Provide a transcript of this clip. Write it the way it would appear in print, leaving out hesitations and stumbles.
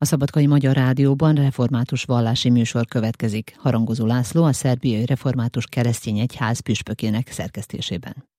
A Szabadkai Magyar Rádióban református vallási műsor következik. Harangozó László a szerbiai református keresztény egyház püspökének szerkesztésében.